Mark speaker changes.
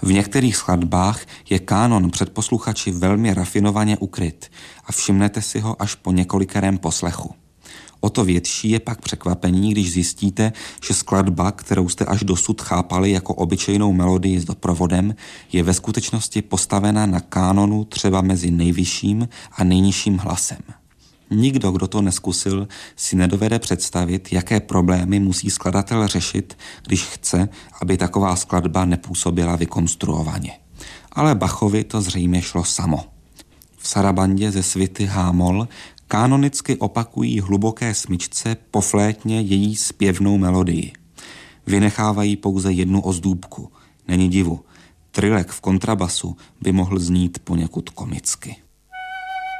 Speaker 1: V některých skladbách je kánon před posluchači velmi rafinovaně ukryt a všimnete si ho až po několikerém poslechu. O to větší je pak překvapení, když zjistíte, že skladba, kterou jste až dosud chápali jako obyčejnou melodii s doprovodem, je ve skutečnosti postavena na kánonu třeba mezi nejvyšším a nejnižším hlasem. Nikdo, kdo to neskusil, si nedovede představit, jaké problémy musí skladatel řešit, když chce, aby taková skladba nepůsobila vykonstruovaně. Ale Bachovi to zřejmě šlo samo. V sarabandě ze svity H-moll kánonicky opakují hluboké smyčce poflétně její zpěvnou melodii. Vynechávají pouze jednu ozdůbku. Není divu. Trilek v kontrabasu by mohl znít poněkud komicky.